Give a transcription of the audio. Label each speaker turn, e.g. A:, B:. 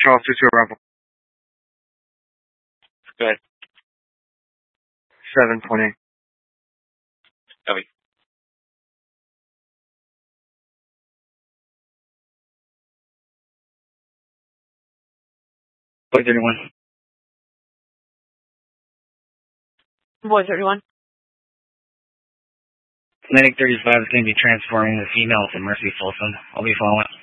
A: Charles 22 arrival.
B: Go ahead.
A: 7:20.
B: Copy.
C: Boy 31.
D: Boy 31.
C: Medic 35 is going to be transferring the female to Mercy Folsom. I'll be following.